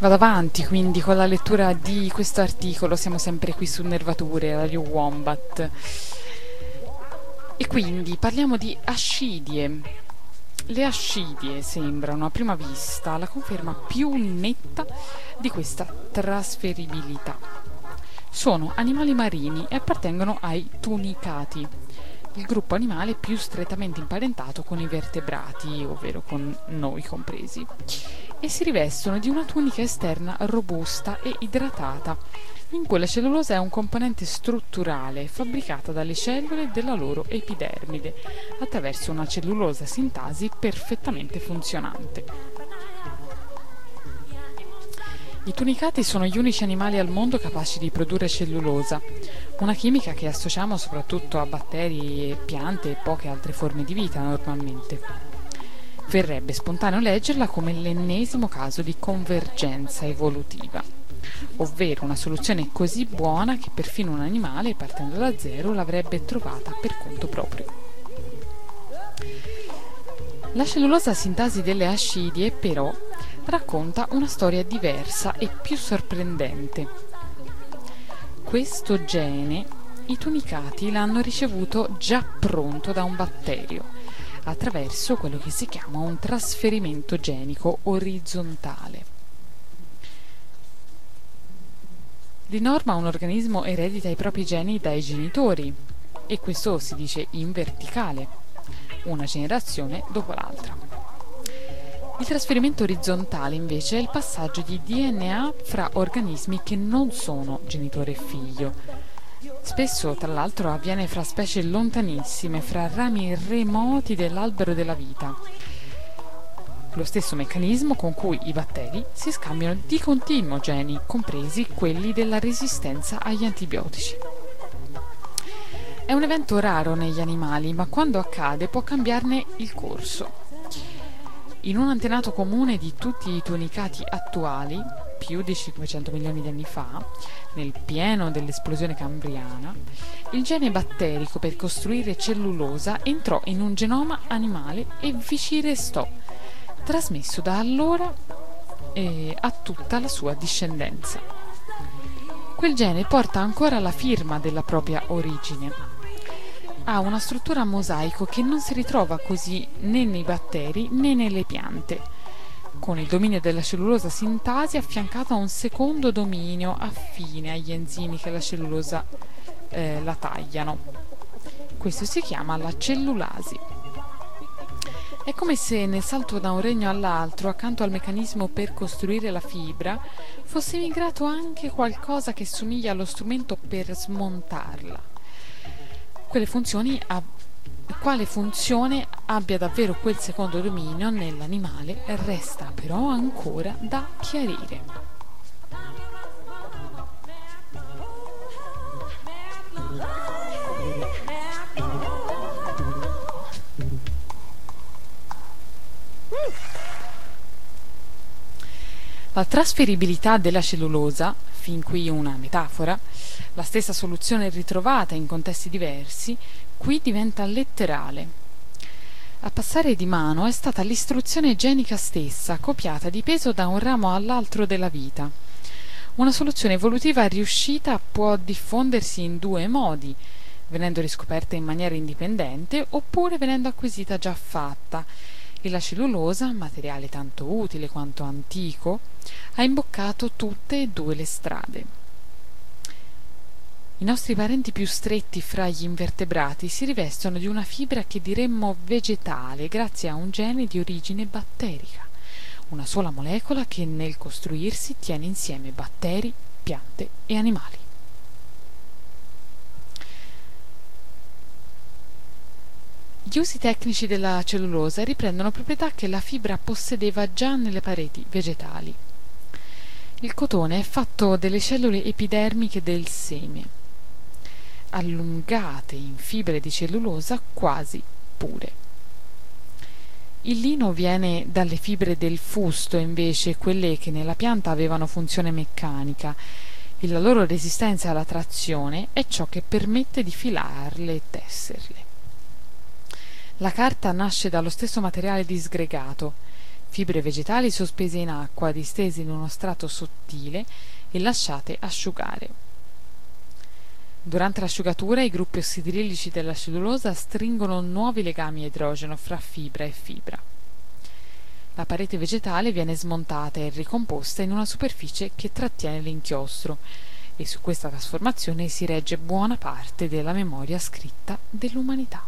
Vado avanti quindi con la lettura di questo articolo, siamo sempre qui su Nervature, Radio Wombat. E quindi parliamo di ascidie. Le ascidie sembrano a prima vista la conferma più netta di questa trasferibilità. Sono animali marini e appartengono ai tunicati, il gruppo animale più strettamente imparentato con i vertebrati, ovvero con noi compresi, e si rivestono di una tunica esterna robusta e idratata, in cui la cellulosa è un componente strutturale fabbricata dalle cellule della loro epidermide, attraverso una cellulosa sintasi perfettamente funzionante. I tunicati sono gli unici animali al mondo capaci di produrre cellulosa, una chimica che associamo soprattutto a batteri e piante e poche altre forme di vita normalmente. Verrebbe spontaneo leggerla come l'ennesimo caso di convergenza evolutiva, ovvero una soluzione così buona che perfino un animale, partendo da zero, l'avrebbe trovata per conto proprio. La cellulosa sintasi delle ascidie, però, racconta una storia diversa e più sorprendente. Questo gene i tunicati l'hanno ricevuto già pronto da un batterio, attraverso quello che si chiama un trasferimento genico orizzontale. Di norma un organismo eredita i propri geni dai genitori, e questo si dice in verticale, una generazione dopo l'altra. Il trasferimento orizzontale invece è il passaggio di DNA fra organismi che non sono genitore e figlio. Spesso, tra l'altro, avviene fra specie lontanissime, fra rami remoti dell'albero della vita. Lo stesso meccanismo con cui i batteri si scambiano di continuo geni, compresi quelli della resistenza agli antibiotici. È un evento raro negli animali, ma quando accade può cambiarne il corso. In un antenato comune di tutti i tunicati attuali, più di 500 milioni di anni fa, nel pieno dell'esplosione cambriana, il gene batterico per costruire cellulosa entrò in un genoma animale e vi ci restò, trasmesso da allora a tutta la sua discendenza. Quel gene porta ancora la firma della propria origine. Ha una struttura a mosaico che non si ritrova così né nei batteri né nelle piante, con il dominio della cellulosa sintasi affiancato a un secondo dominio affine agli enzimi che la cellulosa la tagliano. Questo si chiama la cellulasi. È come se nel salto da un regno all'altro, accanto al meccanismo per costruire la fibra, fosse migrato anche qualcosa che somiglia allo strumento per smontarla. Quale funzione abbia davvero quel secondo dominio nell'animale resta però ancora da chiarire. La trasferibilità della cellulosa, fin qui una metafora, la stessa soluzione ritrovata in contesti diversi, qui diventa letterale. A passare di mano è stata l'istruzione genica stessa, copiata di peso da un ramo all'altro della vita. Una soluzione evolutiva riuscita può diffondersi in due modi, venendo riscoperta in maniera indipendente oppure venendo acquisita già fatta, e la cellulosa, materiale tanto utile quanto antico, ha imboccato tutte e due le strade. I nostri parenti più stretti fra gli invertebrati si rivestono di una fibra che diremmo vegetale grazie a un gene di origine batterica, una sola molecola che nel costruirsi tiene insieme batteri, piante e animali. Gli usi tecnici della cellulosa riprendono proprietà che la fibra possedeva già nelle pareti vegetali. Il cotone è fatto delle cellule epidermiche del seme, allungate in fibre di cellulosa quasi pure. Il lino viene dalle fibre del fusto, invece, quelle che nella pianta avevano funzione meccanica, e la loro resistenza alla trazione è ciò che permette di filarle e tesserle. La carta nasce dallo stesso materiale disgregato, fibre vegetali sospese in acqua, distese in uno strato sottile e lasciate asciugare. Durante l'asciugatura i gruppi ossidrilici della cellulosa stringono nuovi legami a idrogeno fra fibra e fibra. La parete vegetale viene smontata e ricomposta in una superficie che trattiene l'inchiostro, e su questa trasformazione si regge buona parte della memoria scritta dell'umanità.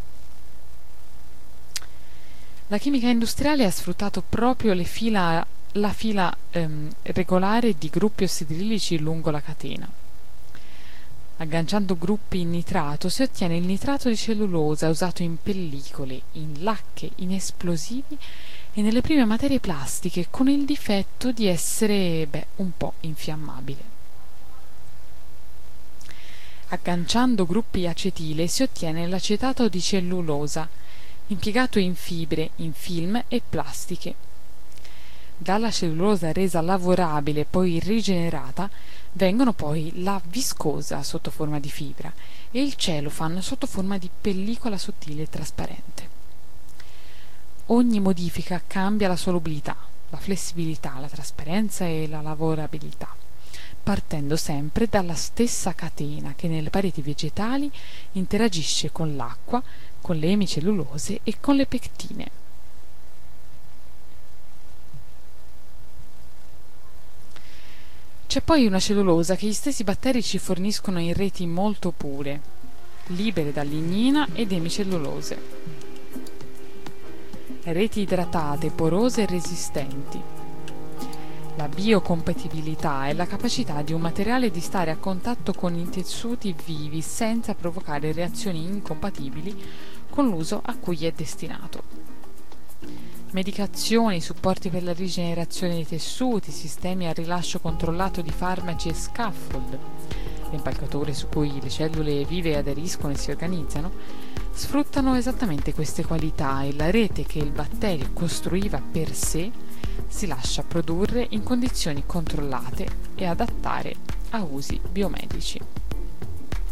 La chimica industriale ha sfruttato proprio la fila regolare di gruppi ossidrilici lungo la catena. Agganciando gruppi in nitrato si ottiene il nitrato di cellulosa usato in pellicole, in lacche, in esplosivi e nelle prime materie plastiche, con il difetto di essere un po' infiammabile. Agganciando gruppi acetile si ottiene l'acetato di cellulosa, impiegato in fibre, in film e plastiche. Dalla cellulosa resa lavorabile e poi rigenerata vengono poi la viscosa sotto forma di fibra e il cellophane sotto forma di pellicola sottile e trasparente. Ogni modifica cambia la solubilità, la flessibilità, la trasparenza e la lavorabilità, partendo sempre dalla stessa catena che nelle pareti vegetali interagisce con l'acqua, con le emicellulose e con le pectine. C'è poi una cellulosa che gli stessi batteri ci forniscono in reti molto pure, libere da lignina ed emicellulose. Reti idratate, porose e resistenti. La biocompatibilità è la capacità di un materiale di stare a contatto con i tessuti vivi senza provocare reazioni incompatibili con l'uso a cui è destinato. Medicazioni, supporti per la rigenerazione dei tessuti, sistemi a rilascio controllato di farmaci e scaffold, le impalcature su cui le cellule vive aderiscono e si organizzano, sfruttano esattamente queste qualità e la rete che il batterio costruiva per sé si lascia produrre in condizioni controllate e adattare a usi biomedici.